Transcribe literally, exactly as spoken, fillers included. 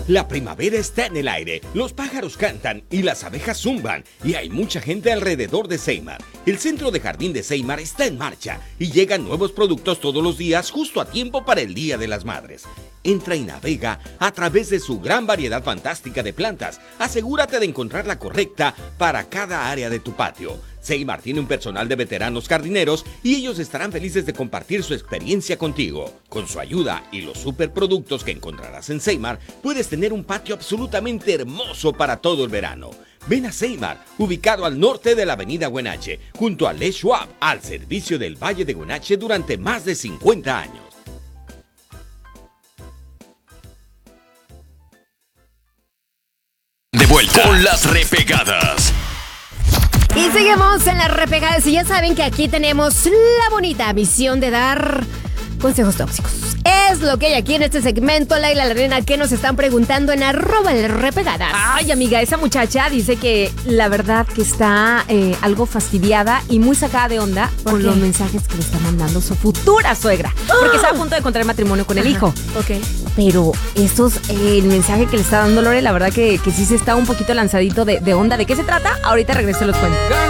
La primavera está en el aire, los pájaros cantan y las abejas zumban y hay mucha gente alrededor de Seymar. El centro de jardín de Seymar está en marcha y llegan nuevos productos todos los días justo a tiempo para el Día de las Madres. Entra y navega a través de su gran variedad fantástica de plantas. Asegúrate de encontrar la correcta para cada área de tu patio. Seymar tiene un personal de veteranos jardineros y ellos estarán felices de compartir su experiencia contigo. Con su ayuda y los superproductos que encontrarás en Seymar, puedes tener un patio absolutamente hermoso para todo el verano. Ven a Seymar, ubicado al norte de la avenida Güenache, junto a Les Schwab, al servicio del Valle de Güenache durante más de cincuenta años. De vuelta con las repegadas. Y seguimos en las repegadas y ya saben que aquí tenemos la bonita misión de dar consejos tóxicos. Es lo que hay aquí en este segmento, Laila la Nena, que nos están preguntando en arroba las repegadas. Ay, amiga, esa muchacha dice que la verdad que está eh, algo fastidiada y muy sacada de onda con los mensajes que le está mandando su futura suegra. ¡Oh! Porque está a punto de contraer matrimonio con el Ajá. hijo. Ok. Pero esos, eh, el mensaje que le está dando Lore, la verdad que, que sí se está un poquito lanzadito de, de onda. ¿De qué se trata? Ahorita regreso y los cuento.